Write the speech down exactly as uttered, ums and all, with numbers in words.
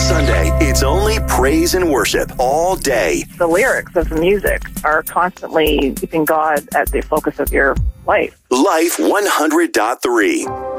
Sunday, it's only praise and worship all day. The lyrics of the music are constantly keeping God at the focus of your life. Life one hundred point three.